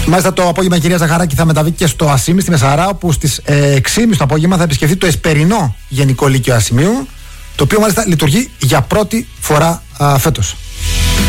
Μάλιστα το απόγευμα η κυρία Ζαχαράκη θα μεταβεί και στο Ασίμι, στη Μεσαρά, όπου στις 6.30 το απόγευμα θα επισκεφθεί το Εσπερινό Γενικό Λύκειο Ασημίου, το οποίο μάλιστα λειτουργεί για πρώτη φορά φέτος.